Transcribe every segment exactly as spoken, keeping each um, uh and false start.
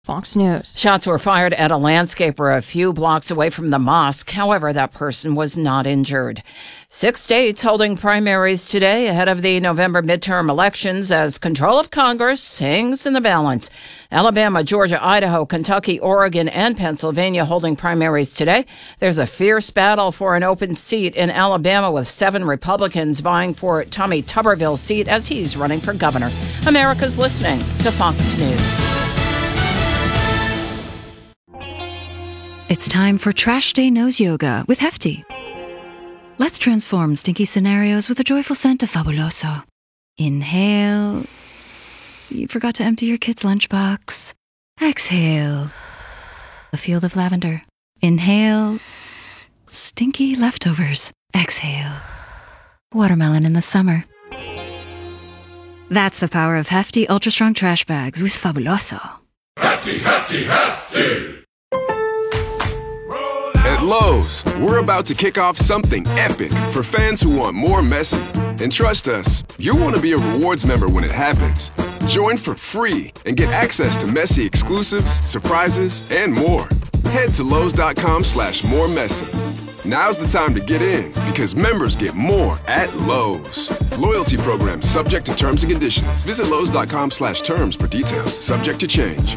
Fox News. Shots were fired at a landscaper a few blocks away from the mosque. However, that person was not injured. Six states holding primaries today ahead of the November midterm elections as control of Congress hangs in the balance. Alabama, Georgia, Idaho, Kentucky, Oregon, and Pennsylvania holding primaries today. There's a fierce battle for an open seat in Alabama with seven Republicans vying for Tommy Tuberville's seat as he's running for governor. America's listening to Fox News. It's time for Trash Day Nose Yoga with Hefty. Let's transform stinky scenarios with a joyful scent of Fabuloso. Inhale. You forgot to empty your kid's lunchbox. Exhale. A field of lavender. Inhale. Stinky leftovers. Exhale. Watermelon in the summer. That's the power of Hefty Ultra Strong Trash Bags with Fabuloso. Hefty, Hefty, Hefty! At Lowe's, we're about to kick off something epic for fans who want more messy. And trust us, you'll want to be a rewards member when it happens. Join for free and get access to messy exclusives, surprises, and more. Head to Lowe's.com slash more messy. Now's the time to get in because members get more at Lowe's. Loyalty program subject to terms and conditions. Visit Lowe's.com slash terms for details. Subject to change.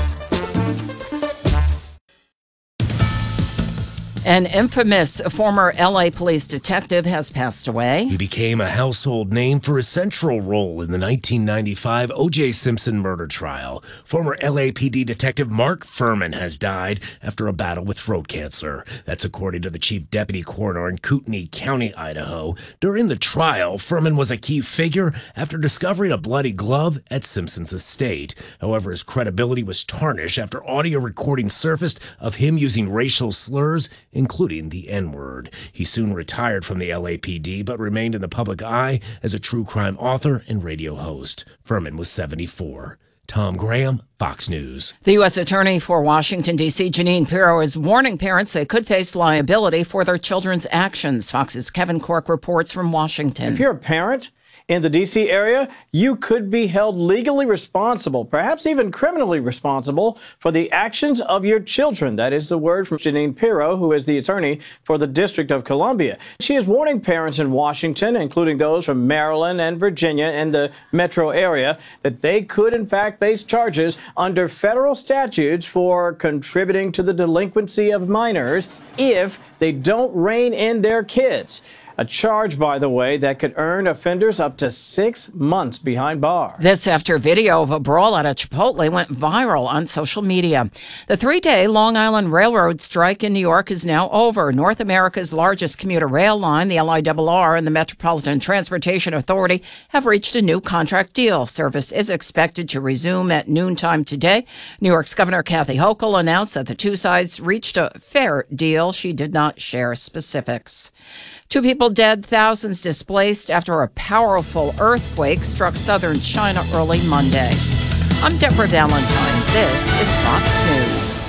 An infamous former L A police detective has passed away. He became a household name for his central role in the nineteen ninety-five O J Simpson murder trial. Former L A P D detective Mark Fuhrman has died after a battle with throat cancer. That's according to the chief deputy coroner in Kootenai County, Idaho. During the trial, Fuhrman was a key figure after discovering a bloody glove at Simpson's estate. However, his credibility was tarnished after audio recordings surfaced of him using racial slurs, including the N-word. He soon retired from the L A P D, but remained in the public eye as a true crime author and radio host. Fuhrman was seventy-four. Tom Graham, Fox News. The U S Attorney for Washington, D C, Jeanine Pirro, is warning parents they could face liability for their children's actions. Fox's Kevin Cork reports from Washington. If you're a parent in the D C area, you could be held legally responsible, perhaps even criminally responsible, for the actions of your children. That is the word from Jeanine Pirro, who is the attorney for the District of Columbia. She is warning parents in Washington, including those from Maryland and Virginia and the metro area, that they could in fact face charges under federal statutes for contributing to the delinquency of minors if they don't rein in their kids. A charge, by the way, that could earn offenders up to six months behind bars. This after video of a brawl at a Chipotle went viral on social media. The three-day Long Island Railroad strike in New York is now over. North America's largest commuter rail line, the L I R R, and the Metropolitan Transportation Authority have reached a new contract deal. Service is expected to resume at noontime today. New York's Governor Kathy Hochul announced that the two sides reached a fair deal. She did not share specifics. Two people dead, thousands displaced after a powerful earthquake struck southern China early Monday. I'm Deborah Valentine. This is Fox News.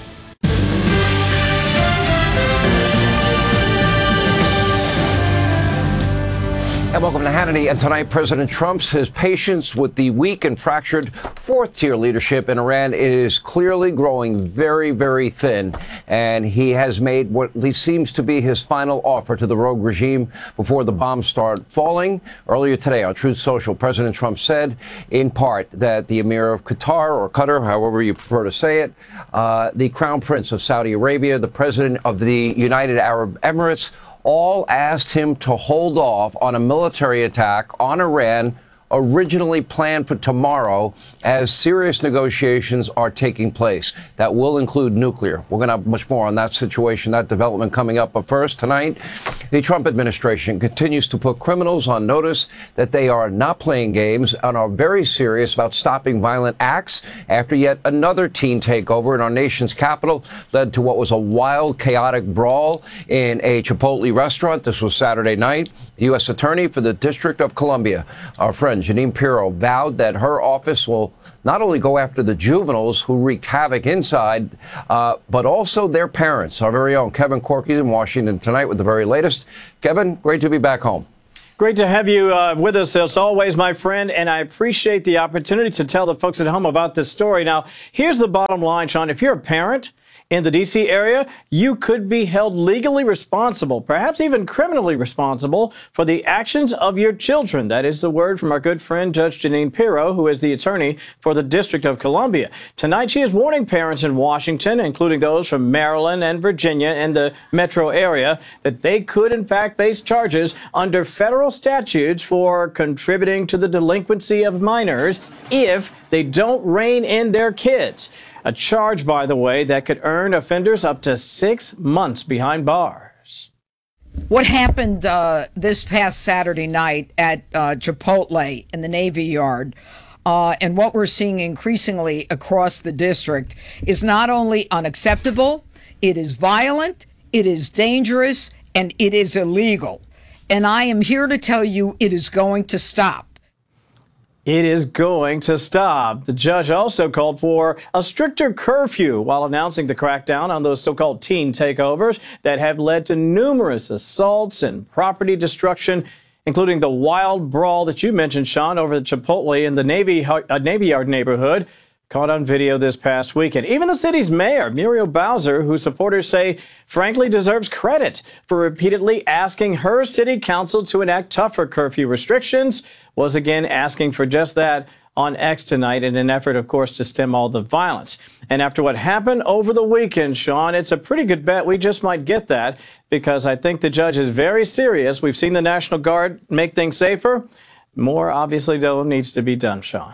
And welcome to Hannity. And tonight, President Trump's his patience with the weak and fractured fourth-tier leadership in Iran. It is clearly growing very, very thin. And he has made what at least seems to be his final offer to the rogue regime before the bombs start falling. Earlier today on Truth Social, President Trump said, in part, that the Emir of Qatar, or Qatar, however you prefer to say it, uh, the Crown Prince of Saudi Arabia, the President of the United Arab Emirates, all asked him to hold off on a military attack on Iran originally planned for tomorrow as serious negotiations are taking place. That will include nuclear. We're going to have much more on that situation, that development coming up. But first, tonight, the Trump administration continues to put criminals on notice that they are not playing games and are very serious about stopping violent acts after yet another teen takeover in our nation's capital led to what was a wild, chaotic brawl in a Chipotle restaurant. This was Saturday night. The U S Attorney for the District of Columbia, our friend Jeanine Pirro, vowed that her office will not only go after the juveniles who wreaked havoc inside, uh, but also their parents. Our very own Kevin Cork is in Washington tonight with the very latest. Kevin, great to be back home. Great to have you uh, with us as always, my friend, and I appreciate the opportunity to tell the folks at home about this story. Now, here's the bottom line, Sean. If you're a parent in the D C area, you could be held legally responsible, perhaps even criminally responsible, for the actions of your children. That is the word from our good friend, Judge Jeanine Pirro, who is the attorney for the District of Columbia. Tonight, she is warning parents in Washington, including those from Maryland and Virginia and the metro area, that they could, in fact, face charges under federal statutes for contributing to the delinquency of minors if they don't rein in their kids. A charge, by the way, that could earn offenders up to six months behind bars. What happened uh, this past Saturday night at uh, Chipotle in the Navy Yard, uh, and what we're seeing increasingly across the district, is not only unacceptable, it is violent, it is dangerous, and it is illegal. And I am here to tell you it is going to stop. It is going to stop. The judge also called for a stricter curfew while announcing the crackdown on those so-called teen takeovers that have led to numerous assaults and property destruction, including the wild brawl that you mentioned, Sean, over the Chipotle in the Navy, uh, Navy Yard neighborhood, caught on video this past weekend. Even the city's mayor, Muriel Bowser, who supporters say frankly deserves credit for repeatedly asking her city council to enact tougher curfew restrictions, was again asking for just that on X tonight in an effort, of course, to stem all the violence. And after what happened over the weekend, Sean, it's a pretty good bet we just might get that, because I think the judge is very serious. We've seen the National Guard make things safer. More, obviously, though, needs to be done, Sean.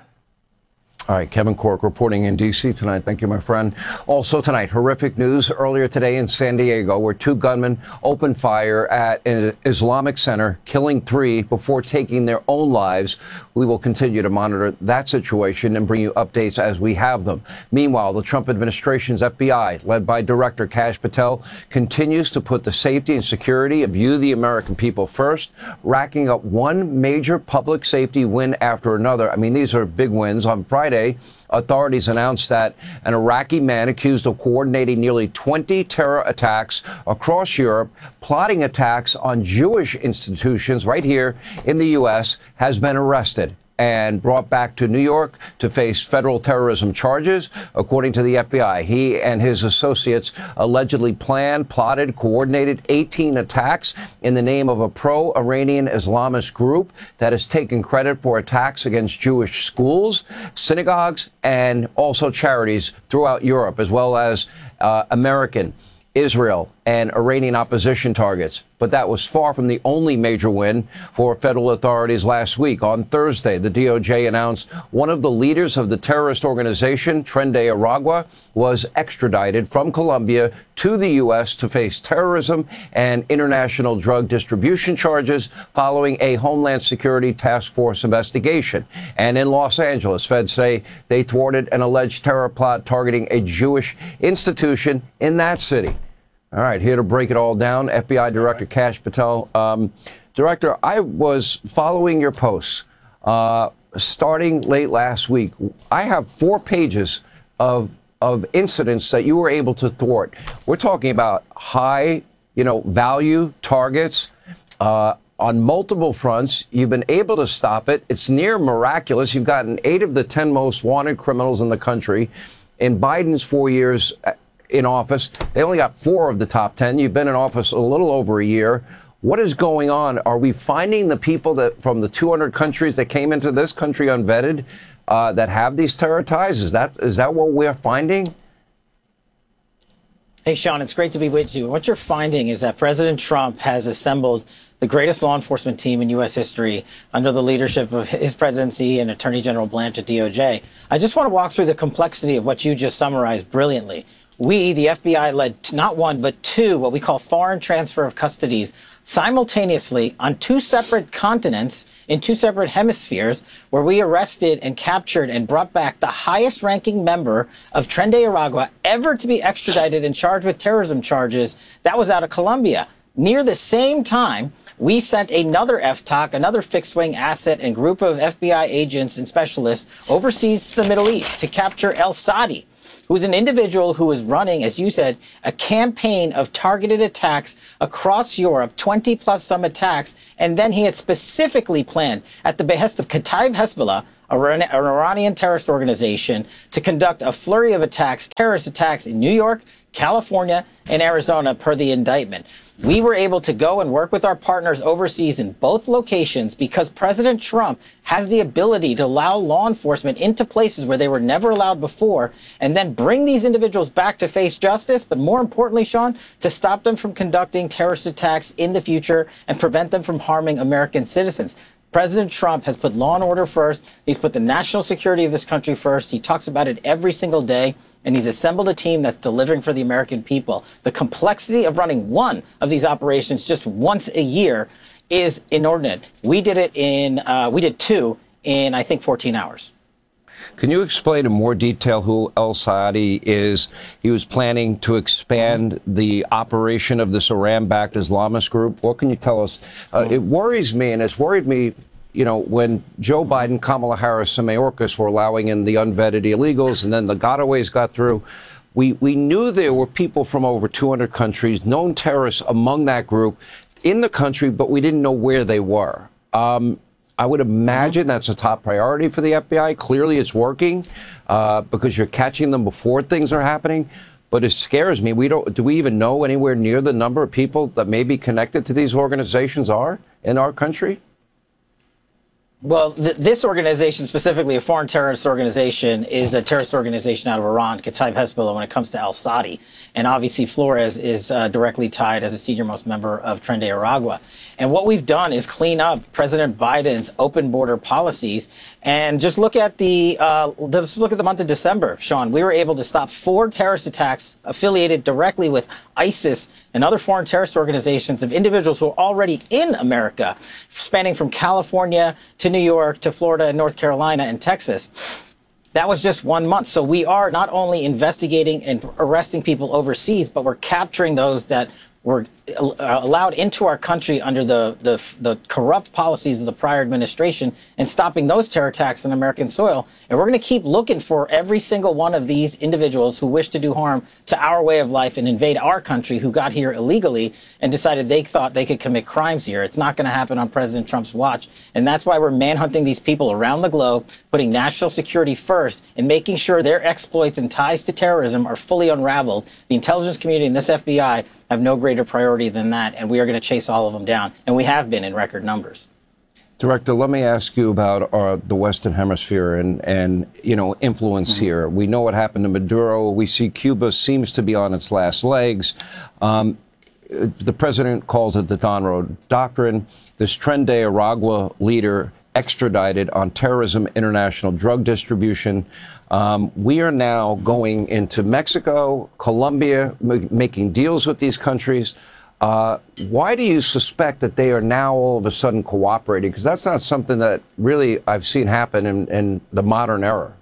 All right, Kevin Corke reporting in D C tonight. Thank you, my friend. Also tonight, horrific news earlier today in San Diego, where two gunmen opened fire at an Islamic center, killing three before taking their own lives. We will continue to monitor that situation and bring you updates as we have them. Meanwhile, the Trump administration's F B I, led by Director Kash Patel, continues to put the safety and security of you, the American people, first, racking up one major public safety win after another. I mean, these are big wins. On Friday, authorities announced that an Iraqi man accused of coordinating nearly twenty terror attacks across Europe, plotting attacks on Jewish institutions right here in the U S, has been arrested and brought back to New York to face federal terrorism charges. According to the F B I, he and his associates allegedly planned, plotted, coordinated eighteen attacks in the name of a pro-Iranian Islamist group that has taken credit for attacks against Jewish schools, synagogues, and also charities throughout Europe, as well as uh, American, Israel, and Iranian opposition targets. But that was far from the only major win for federal authorities last week. On Thursday, the D O J announced one of the leaders of the terrorist organization, Tren de Aragua, was extradited from Colombia to the U S to face terrorism and international drug distribution charges following a Homeland Security Task Force investigation. And in Los Angeles, feds say they thwarted an alleged terror plot targeting a Jewish institution in that city. All right, here to break it all down, F B I Director Kash Patel. Um, Director, I was following your posts uh, starting late last week. I have four pages of of incidents that you were able to thwart. We're talking about high, you know, value targets uh, on multiple fronts. You've been able to stop it. It's near miraculous. You've gotten eight of the ten most wanted criminals in the country. In Biden's four years in office, they only got four of the top ten. You've been in office a little over a year. What is going on? Are we finding the people that from the two hundred countries that came into this country unvetted uh, that have these terror ties? Is that is that what we're finding? Hey, Sean, it's great to be with you. What you're finding is that President Trump has assembled the greatest law enforcement team in U S history under the leadership of his presidency and Attorney General Blanche at D O J. I just want to walk through the complexity of what you just summarized brilliantly. We, the F B I, led not one, but two, what we call foreign transfer of custodies, simultaneously on two separate continents, in two separate hemispheres, where we arrested and captured and brought back the highest-ranking member of Tren de Aragua ever to be extradited and charged with terrorism charges. That was out of Colombia. Near the same time, we sent another F T O C, another fixed-wing asset and group of F B I agents and specialists overseas to the Middle East to capture El Sadi. who's an individual who is running, as you said, a campaign of targeted attacks across Europe, twenty plus some attacks. And then he had specifically planned, at the behest of Kataib Hezbollah, an Iranian terrorist organization, to conduct a flurry of attacks, terrorist attacks in New York, California, and Arizona, per the indictment. We were able to go and work with our partners overseas in both locations because President Trump has the ability to allow law enforcement into places where they were never allowed before, and then bring these individuals back to face justice, but more importantly, Sean, to stop them from conducting terrorist attacks in the future and prevent them from harming American citizens. President Trump has put law and order first. He's put the national security of this country first. He talks about it every single day. And he's assembled a team that's delivering for the American people. The complexity of running one of these operations just once a year is inordinate. We did it in, uh, we did two in, I think, fourteen hours. Can you explain in more detail who al-Saadi is? He was planning to expand the operation of this Iran-backed Islamist group. What can you tell us? Uh, it worries me, and it's worried me, you know, when Joe Biden, Kamala Harris, and Mayorkas were allowing in the unvetted illegals, and then the gotaways got through. We, we knew there were people from over two hundred countries, known terrorists among that group in the country, but we didn't know where they were. Um, I would imagine that's a top priority for the F B I. Clearly it's working uh, because you're catching them before things are happening. But it scares me. We don't, do we even know anywhere near the number of people that may be connected to these organizations are in our country? Well, th this organization, specifically a foreign terrorist organization, is a terrorist organization out of Iran, Kataib Hezbollah, when it comes to al-Saadi. And obviously Flores is uh, directly tied as a senior-most member of Tren de Aragua. And what we've done is clean up President Biden's open border policies. And just look at the, uh, just look at the month of December, Sean. We were able to stop four terrorist attacks affiliated directly with ISIS and other foreign terrorist organizations of individuals who are already in America, spanning from California to New York to Florida and North Carolina and Texas. That was just one month. So we are not only investigating and arresting people overseas, but we're capturing those that were allowed into our country under the, the, the corrupt policies of the prior administration and stopping those terror attacks on American soil. And we're going to keep looking for every single one of these individuals who wish to do harm to our way of life and invade our country, who got here illegally and decided they thought they could commit crimes here. It's not going to happen on President Trump's watch. And that's why we're manhunting these people around the globe, putting national security first and making sure their exploits and ties to terrorism are fully unraveled. The intelligence community and this F B I have no greater priority than that, and we are going to chase all of them down, and we have been in record numbers. Director, let me ask you about uh, the Western Hemisphere and, and you know, influence mm-hmm. here. We know what happened to Maduro. We see Cuba seems to be on its last legs. Um, the president calls it the Don Road Doctrine. This Tren de Aragua leader extradited on terrorism, international drug distribution. Um, we are now going into Mexico, Colombia, m- making deals with these countries. Uh, why do you suspect that they are now all of a sudden cooperating? Because that's not something that really I've seen happen in, in the modern era.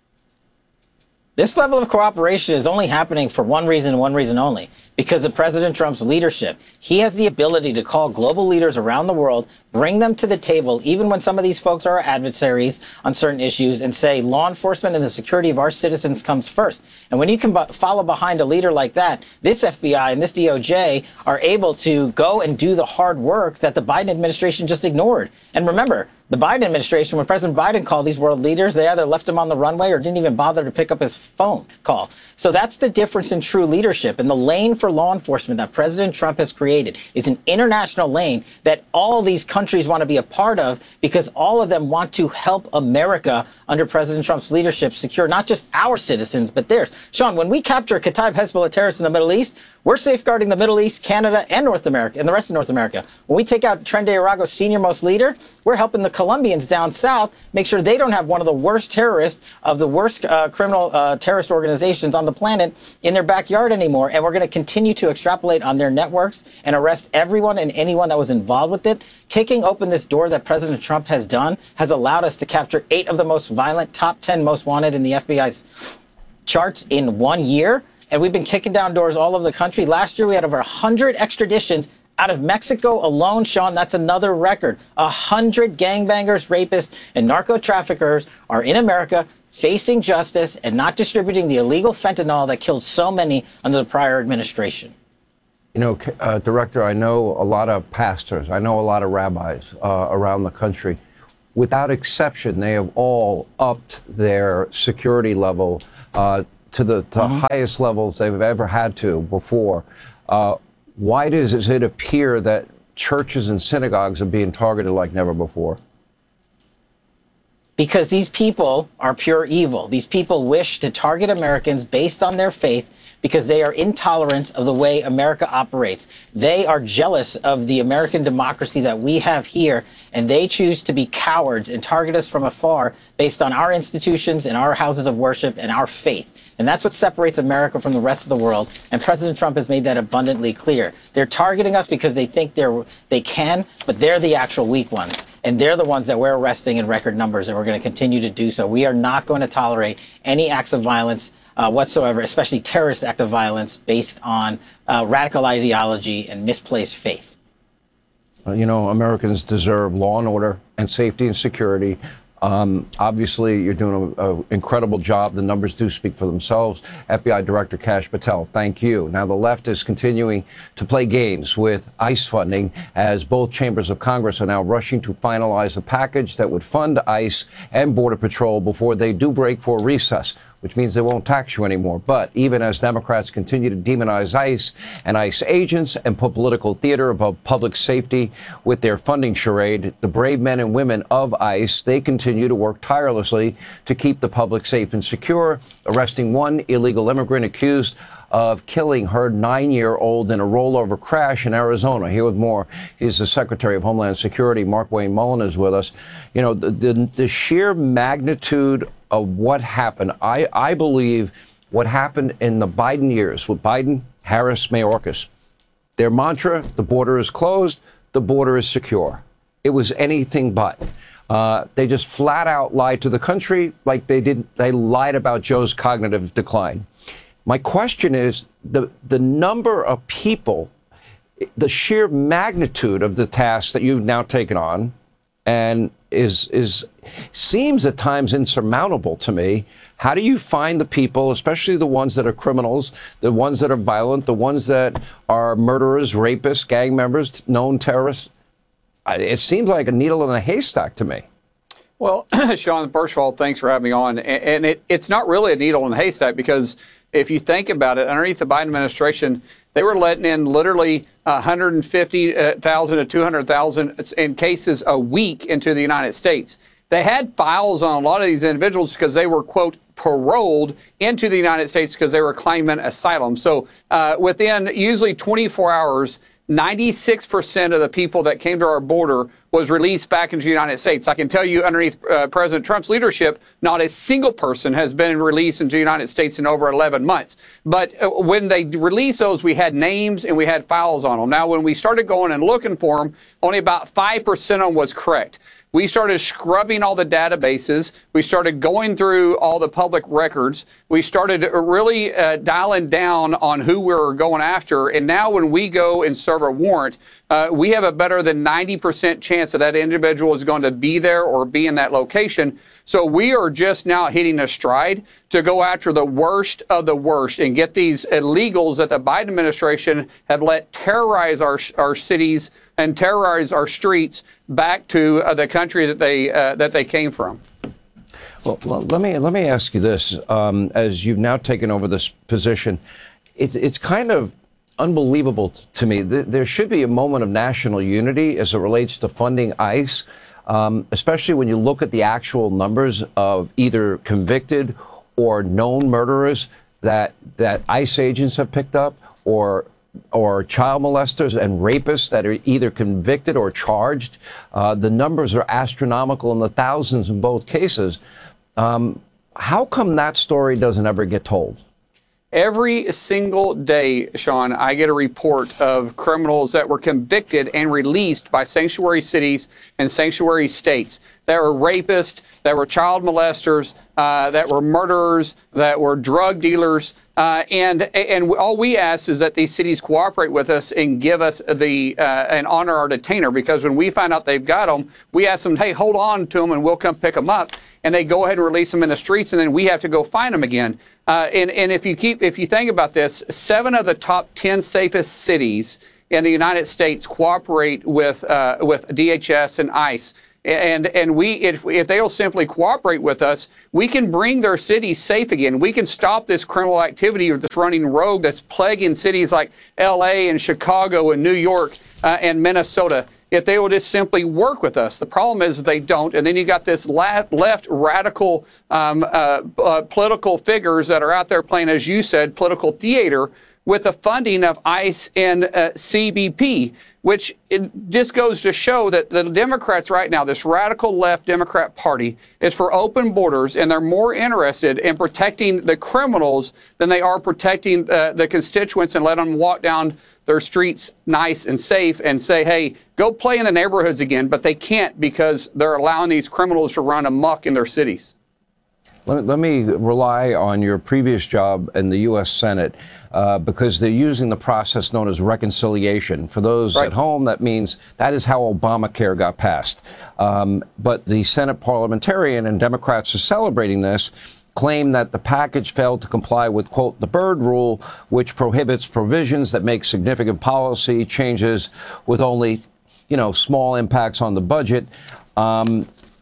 This level of cooperation is only happening for one reason and one reason only, because of President Trump's leadership. He has the ability to call global leaders around the world, bring them to the table, even when some of these folks are adversaries on certain issues, and say law enforcement and the security of our citizens comes first. And when you can follow behind a leader like that, this F B I and this D O J are able to go and do the hard work that the Biden administration just ignored. And remember, the Biden administration, when President Biden called these world leaders, they either left him on the runway or didn't even bother to pick up his phone call. So that's the difference in true leadership. And the lane for law enforcement that President Trump has created is an international lane that all these countries want to be a part of, because all of them want to help America under President Trump's leadership secure not just our citizens, but theirs. Sean, when we capture Kataib Hezbollah terrorists in the Middle East, we're safeguarding the Middle East, Canada, and North America, and the rest of North America. When we take out Tren de Aragua's senior-most leader, we're helping the Colombians down south make sure they don't have one of the worst terrorists of the worst uh, criminal uh, terrorist organizations on the planet in their backyard anymore. And we're going to continue to extrapolate on their networks and arrest everyone and anyone that was involved with it. Kicking open this door that President Trump has done has allowed us to capture eight of the most violent, top ten most wanted in the F B I's charts in one year. And we've been kicking down doors all over the country. Last year, we had over one hundred extraditions out of Mexico alone, Sean. That's another record. one hundred gangbangers, rapists, and narco traffickers are in America facing justice and not distributing the illegal fentanyl that killed so many under the prior administration. You know, uh, Director, I know a lot of pastors. I know a lot of rabbis uh, around the country. Without exception, they have all upped their security level uh, to the to mm-hmm. highest levels they've ever had to before. Uh, why does it appear that churches and synagogues are being targeted like never before? Because these people are pure evil. These people wish to target Americans based on their faith because they are intolerant of the way America operates. They are jealous of the American democracy that we have here, and they choose to be cowards and target us from afar based on our institutions and our houses of worship and our faith. And that's what separates America from the rest of the world. And President Trump has made that abundantly clear. They're targeting us because they think they're they can, but they're the actual weak ones. And they're the ones that we're arresting in record numbers, and we're going to continue to do so. We are not going to tolerate any acts of violence uh, whatsoever, especially terrorist act of violence based on uh, radical ideology and misplaced faith. Uh, you know, Americans deserve law and order and safety and security. Um, obviously, you're doing an incredible job. The numbers do speak for themselves. F B I Director Kash Patel, thank you. Now, the left is continuing to play games with ICE funding as both chambers of Congress are now rushing to finalize a package that would fund ICE and Border Patrol before they do break for a recess, which means they won't tax you anymore. But even as Democrats continue to demonize ICE and ICE agents and put political theater above public safety with their funding charade, the brave men and women of ICE, they continue to work tirelessly to keep the public safe and secure, arresting one illegal immigrant accused of killing her nine-year-old in a rollover crash in Arizona. Here with more, he's the Secretary of Homeland Security. Markwayne Mullin is with us. You know, the, the, the sheer magnitude of what happened, I, I believe what happened in the Biden years with Biden, Harris, Mayorkas, their mantra, the border is closed, the border is secure. It was anything but. Uh, they just flat out lied to the country like they didn't. They lied about Joe's cognitive decline. My question is the the number of people, the sheer magnitude of the task that you've now taken on, and is is seems at times insurmountable to me. How do you find the people, especially the ones that are criminals, the ones that are violent, the ones that are murderers, rapists, gang members, known terrorists? It seems like a needle in a haystack to me. Well, Sean, first of all, thanks for having me on. And it, it's not really a needle in a haystack because if you think about it, underneath the Biden administration, they were letting in literally one hundred fifty thousand to two hundred thousand in cases a week into the United States. They had files on a lot of these individuals because they were, quote, paroled into the United States because they were claiming asylum. So uh, within usually twenty-four hours, ninety-six percent of the people that came to our border was released back into the United States. I can tell you underneath uh, President Trump's leadership, not a single person has been released into the United States in over eleven months. But uh, when they released those, we had names and we had files on them. Now, when we started going and looking for them, only about five percent of them was correct. We started scrubbing all the databases. We started going through all the public records. We started really uh, dialing down on who we were going after. And now when we go and serve a warrant, uh, we have a better than ninety percent chance that that individual is going to be there or be in that location. So we are just now hitting a stride to go after the worst of the worst and get these illegals that the Biden administration have let terrorize our, our cities and terrorize our streets back to uh, the country that they uh, that they came from. Well, well, let me let me ask you this: um, as you've now taken over this position, it's it's kind of unbelievable to me. There should be a moment of national unity as it relates to funding ICE, um, especially when you look at the actual numbers of either convicted or known murderers that that ICE agents have picked up, or or child molesters and rapists that are either convicted or charged. Uh, the numbers are astronomical in the thousands in both cases. Um, how come that story doesn't ever get told? Every single day, Sean, I get a report of criminals that were convicted and released by sanctuary cities and sanctuary states that were rapists, that were child molesters, uh, that were murderers, that were drug dealers. Uh, and and all we ask is that these cities cooperate with us and give us the uh, and honor our detainer, because when we find out they've got them, we ask them, hey, hold on to them and we'll come pick them up. And they go ahead and release them in the streets, and then we have to go find them again. Uh, and and if you keep if you think about this, seven of the top ten safest cities in the United States cooperate with uh, with D H S and ICE. And and we if if they'll simply cooperate with us, we can bring their cities safe again. We can stop this criminal activity that's running rogue, that's plaguing cities like L A and Chicago and New York uh, and Minnesota. If they will just simply work with us. The problem is they don't. And then you got this left, left radical um, uh, uh, political figures that are out there playing, as you said, political theater with the funding of ICE and uh, C B P, which it just goes to show that the Democrats right now, this radical left Democrat Party, is for open borders, and they're more interested in protecting the criminals than they are protecting uh, the constituents and let them walk down their streets nice and safe and say, hey, go play in the neighborhoods again. But they can't, because they're allowing these criminals to run amok in their cities. Let, let me rely on your previous job in the U S Senate, uh, because they're using the process known as reconciliation. For those right. at home, that means that is how Obamacare got passed. Um, but the Senate parliamentarian, and Democrats are celebrating this, claim that the package failed to comply with, quote, the Byrd Rule, which prohibits provisions that make significant policy changes with only, you know, small impacts on the budget. Um,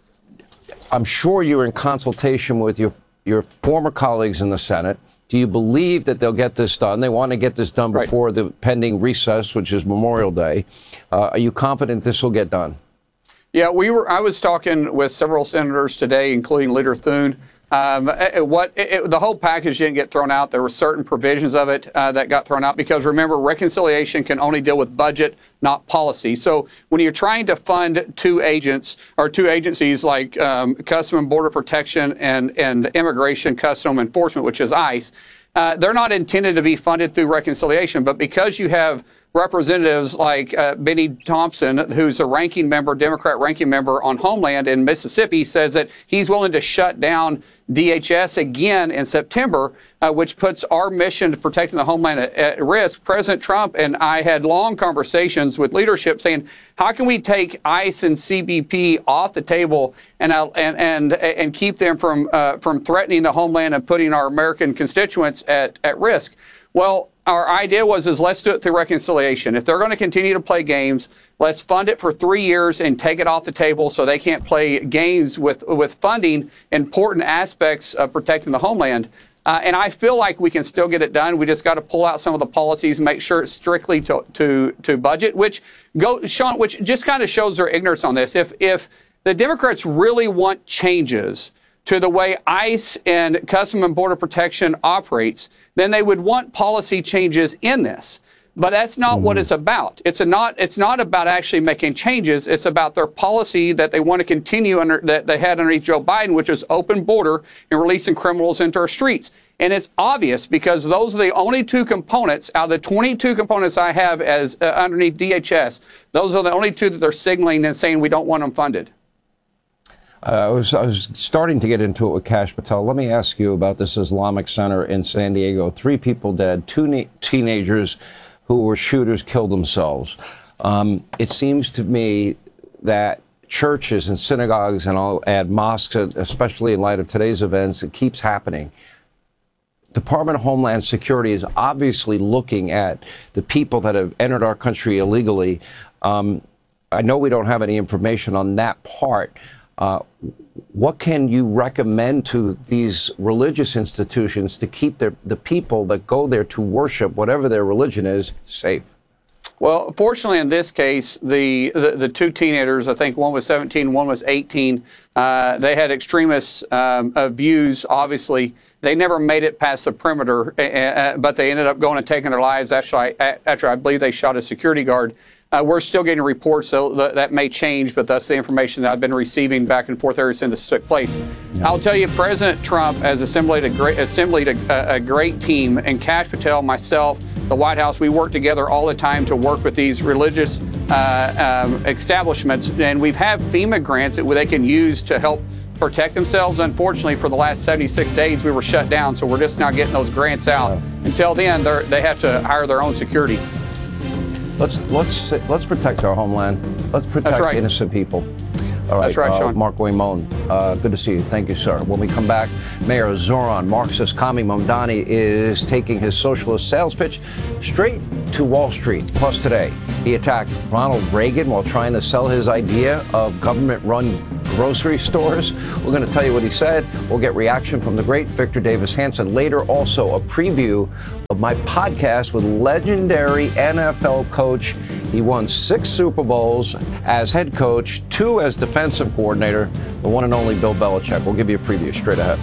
I'm sure you're in consultation with your, your former colleagues in the Senate. Do you believe that they'll get this done? They want to get this done before right. the pending recess, which is Memorial Day. Uh, are you confident this will get done? Yeah, we were. I was talking with several senators today, including Leader Thune. Um, what it, it, the whole package didn't get thrown out. There were certain provisions of it uh, that got thrown out because, remember, reconciliation can only deal with budget, not policy. So when you're trying to fund two agents or two agencies like um, Custom and Border Protection and, and Immigration Custom Enforcement, which is ICE, uh, they're not intended to be funded through reconciliation. But because you have representatives like uh, Benny Thompson, who's a ranking member, Democrat ranking member on Homeland in Mississippi, says that he's willing to shut down D H S again in September, uh, which puts our mission to protecting the homeland at, at risk. President Trump and I had long conversations with leadership saying, how can we take ICE and C B P off the table and uh, and and and keep them from uh, from threatening the homeland and putting our American constituents at, at risk? Well, our idea was is let's do it through reconciliation. If they're going to continue to play games, let's fund it for three years and take it off the table so they can't play games with, with funding important aspects of protecting the homeland. Uh, and I feel like we can still get it done. We just got to pull out some of the policies and make sure it's strictly to, to, to budget, which go, Sean, which just kind of shows their ignorance on this. If, if the Democrats really want changes to the way ICE and Custom and Border Protection operates, then they would want policy changes in this. But that's not mm-hmm. what it's about. It's a not. It's not about actually making changes. It's about their policy that they want to continue under that they had underneath Joe Biden, which is open border and releasing criminals into our streets. And it's obvious because those are the only two components out of the twenty-two components I have as uh, underneath D H S. Those are the only two that they're signaling and saying we don't want them funded. Uh, I was I was starting to get into it with Kash Patel. Let me ask you about this Islamic Center in San Diego. Three people dead, two ne- teenagers who were shooters killed themselves. Um, it seems to me that churches and synagogues, and I'll add mosques, especially in light of today's events, it keeps happening. Department of Homeland Security is obviously looking at the people that have entered our country illegally. Um, I know we don't have any information on that part. Uh, what can you recommend to these religious institutions to keep their, the people that go there to worship, whatever their religion is, safe? Well, fortunately, in this case, the, the, the two teenagers, I think one was seventeen, one was eighteen, uh, they had extremist um, uh, views, obviously. They never made it past the perimeter, uh, uh, but they ended up going and taking their lives after I, after I believe they shot a security guard. Uh, we're still getting reports, so th- that may change, but that's the information that I've been receiving back and forth ever since this took place. Yeah. I'll tell you, President Trump has assembled a great, assembled a, a great team, and Kash Patel, myself, the White House, we work together all the time to work with these religious uh, um, establishments, and we've had FEMA grants that they can use to help protect themselves. Unfortunately, for the last seventy-six days, we were shut down, so we're just now getting those grants out. Until then, they they have to hire their own security. Let's let's let's protect our homeland. Let's protect right. innocent people. All right, That's right, uh, Sean. Mark Wayne, uh, good to see you. Thank you, sir. When we come back, Mayor Zoran Marxist Kami Mamdani is taking his socialist sales pitch straight to Wall Street. Plus today, he attacked Ronald Reagan while trying to sell his idea of government-run grocery stores. We're going to tell you what he said. We'll get reaction from the great Victor Davis Hanson. Later, also a preview of my podcast with legendary N F L coach. He won six Super Bowls as head coach, two as defensive coordinator, the one and only Bill Belichick. We'll give you a preview straight ahead.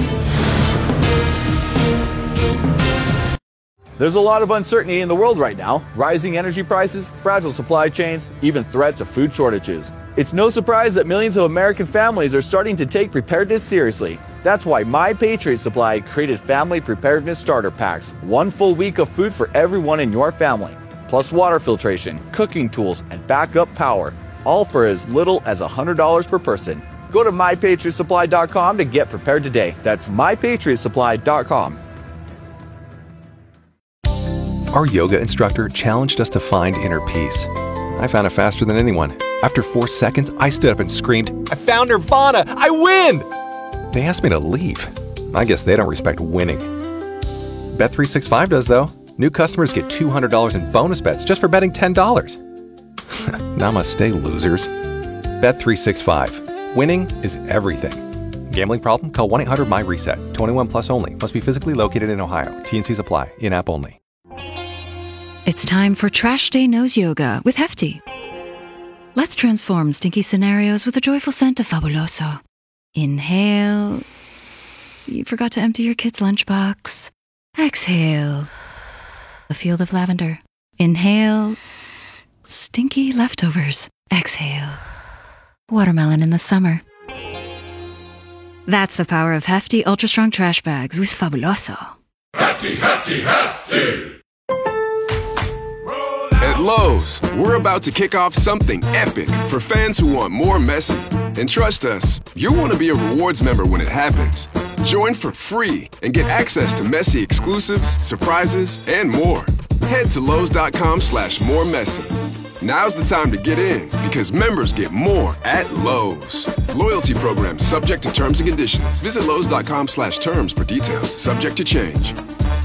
There's a lot of uncertainty in the world right now. Rising energy prices, fragile supply chains, even threats of food shortages. It's no surprise that millions of American families are starting to take preparedness seriously. That's why My Patriot Supply created Family Preparedness Starter Packs. One full week of food for everyone in your family. Plus water filtration, cooking tools, and backup power. All for as little as one hundred dollars per person. Go to my patriot supply dot com to get prepared today. That's my patriot supply dot com. Our yoga instructor challenged us to find inner peace. I found it faster than anyone. After four seconds, I stood up and screamed, "I found Nirvana! I win!" They asked me to leave. I guess they don't respect winning. Bet three sixty-five does, though. New customers get two hundred dollars in bonus bets just for betting ten dollars. Namaste, losers. Bet three sixty-five. Winning is everything. Gambling problem? Call one eight hundred my reset. twenty-one plus only. Must be physically located in Ohio. T N Cs apply. In-app only. It's time for Trash Day Knows Yoga with Hefty. Let's transform stinky scenarios with a joyful scent of Fabuloso. Inhale. You forgot to empty your kid's lunchbox. Exhale. A field of lavender. Inhale. Stinky leftovers. Exhale. Watermelon in the summer. That's the power of Hefty Ultra Strong Trash Bags with Fabuloso. Hefty, hefty, hefty! At Lowe's, we're about to kick off something epic for fans who want more messy. And trust us, you'll want to be a rewards member when it happens. Join for free and get access to messy exclusives, surprises, and more. Head to Lowe's.com slash more messy. Now's the time to get in because members get more at Lowe's. Loyalty program subject to terms and conditions. Visit Lowe's.com slash terms for details. Subject to change.